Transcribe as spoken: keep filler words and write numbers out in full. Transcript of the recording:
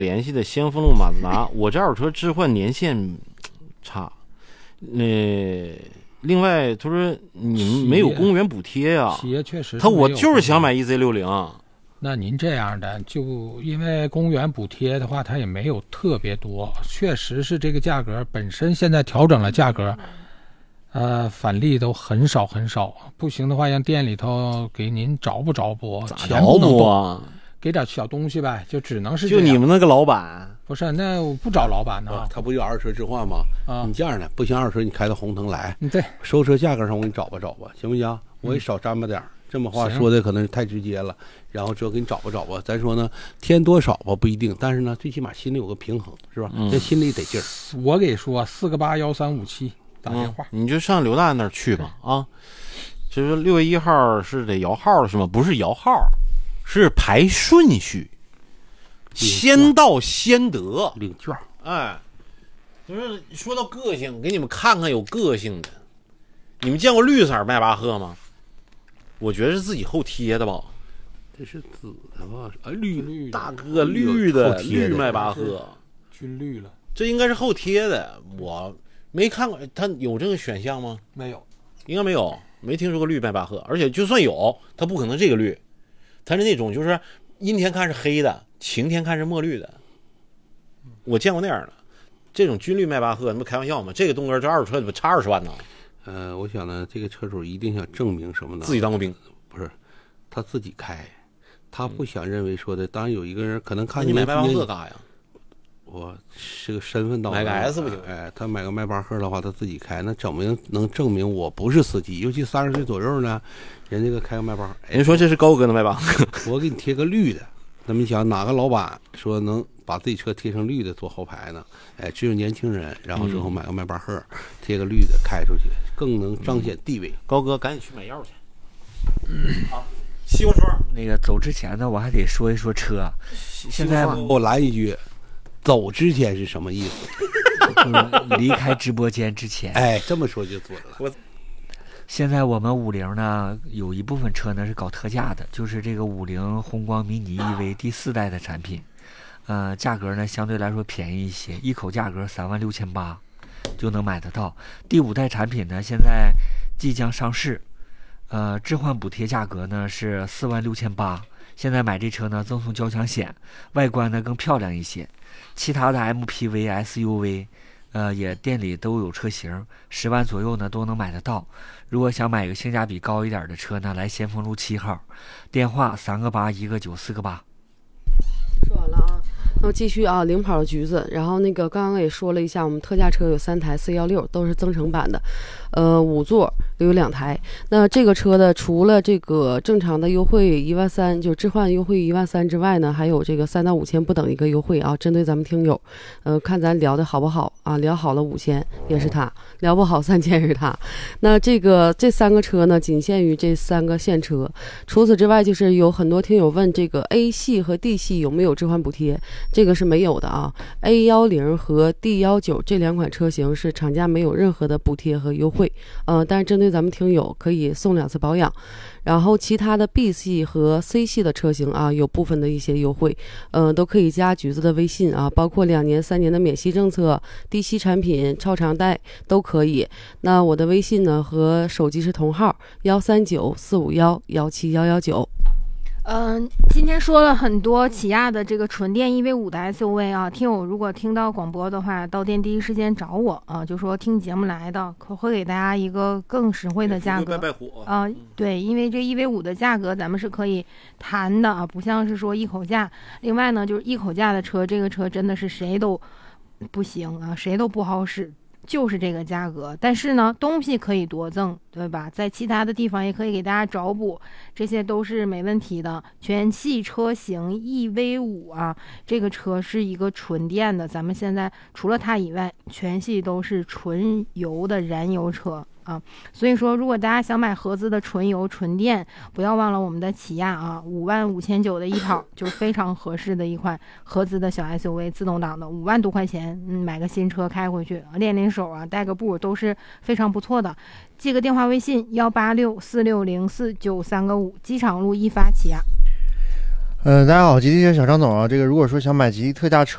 联系的先锋路马自达，我这二手车置换年限差。那、呃、另外他说你们没有公务员补贴呀、啊？ 企业确实， 他我就是想买 E Z 六十。 那您这样的，就因为公务员补贴的话，它也没有特别多，确实是这个价格本身现在调整了价格，呃，返利都很少很少。不行的话，让店里头给您找补找补，钱不能动，给点小东西呗，就只能是这样。 就你们那个老板不是，那我不找老板呢、啊， 他不有二手车置换吗？啊，你这样的不行，二手车你开到红腾来， 对， 收车价格上我给你找吧找吧，行不行？我也少沾吧点、嗯、这么话说的可能太直接了，然后就给你找吧找吧。咱说呢，添多少吧不一定，但是呢，最起码心里有个平衡，是吧？这、嗯、心里得劲儿。 我给说四个八幺三五七打电话、 嗯，你就上刘大那儿去吧啊。就是六月一号是得摇号是吗？不是摇号，是排顺序，先到先得领券。 哎，就是说到个性，给你们看看有个性的。你们见过绿色迈巴赫吗？我觉得是自己后贴的吧。 这是紫的吧？啊，绿绿大哥绿的绿迈巴赫， 军绿了。 这应该是后贴的，我没看过，它有这个选项吗？ 没有， 应该没有，没听说过绿迈巴赫。而且就算有，它不可能这个绿，它是那种就是阴天看是黑的，晴天看是墨绿的。我见过那样的，这种军绿迈巴赫，那不开玩笑吗？这个东哥这二手车怎么差二十万呢？ 呃，我想呢，这个车主一定想证明什么呢？ 自己当过兵， 不是，他自己开，他不想认为说的。当然有一个人可能看你买迈巴赫干啥呀？ 我是个身份到买个 S 不行？ 哎，他买个迈巴赫的话，他自己开，那证明能证明我不是司机。尤其三十岁左右呢，人这个开个迈巴赫， 人说这是高哥的迈巴赫， 我给你贴个绿的。那么你想哪个老板说能把自己车贴成绿的坐后排呢？哎，只有年轻人，然后之后买个迈巴赫，贴个绿的开出去，更能彰显地位。嗯、 高哥，赶紧去买药去。嗯，好，西瓜霜。 那个走之前呢，我还得说一说车。现在我来一句，走之前是什么意思？ 就是离开直播间之前。 哎，这么说就准了。我。 现在我们五菱呢，有一部分车呢是搞特价的，就是这个五菱宏光迷你 E V 第四代的产品，呃，价格呢相对来说便宜一些，一口价格三万六千八就能买得到。第五代产品呢，现在即将上市，呃，置换补贴价格呢是四万六千八。现在买这车呢，赠送交强险，外观呢更漂亮一些。其他的 M P V、S U V。呃，也店里都有车型，十万左右呢都能买得到。如果想买个性价比高一点的车呢，来先锋路七号，电话三个八一个九四个八。 说完了啊，那我继续啊，领跑的橘子。然后那个刚刚也说了一下，我们特价车有三台 C 一六，都是增程版的，呃，五座有两台。那这个车的除了这个正常的优惠一万三，就置换优惠一万三之外呢，还有这个三到五千不等一个优惠啊，针对咱们听友，呃，看咱聊的好不好啊？聊好了五千也是他，聊不好三千是他。那这个这三个车呢，仅限于这三个现车。除此之外，就是有很多听友问这个 A 系和 D 系有没有置换补贴，这个是没有的啊。A 一零和 D 一九这两款车型是厂家没有任何的补贴和优惠，呃，但是针对咱们听友可以送两次保养。然后其他的 B 系和 C 系的车型啊，有部分的一些优惠，呃，都可以加橘子的微信啊，包括两年、三年的免息政策、低息产品、超长贷都可以。那我的微信呢和手机是同号幺三九四五幺幺七幺幺九。 嗯、呃，今天说了很多起亚的这个纯电 E V 五 的 S U V 啊，听友如果听到广播的话，到店第一时间找我啊，就说听节目来的，可会给大家一个更实惠的价格啊、呃。对，因为这 E V 五 的价格咱们是可以谈的啊，不像是说一口价。另外呢，就是一口价的车，这个车真的是谁都不行啊，谁都不好使。就是这个价格，但是呢，东西可以多赠，对吧？在其他的地方也可以给大家找补，这些都是没问题的。全系车型 E V 五 啊，这个车是一个纯电的，咱们现在除了它以外，全系都是纯油的燃油车啊。所以说，如果大家想买合资的纯油纯电，不要忘了我们的起亚啊，五万五千九的一跑就是非常合适的一款合资的小 S U V， 自动挡的，五万多块钱，嗯，买个新车开回去练练手啊，带个步都是非常不错的。记个电话微信幺八六四六零四九三个五，机场路一发起亚。 呃，大家好，吉利车小张总啊，这个如果说想买吉利特价车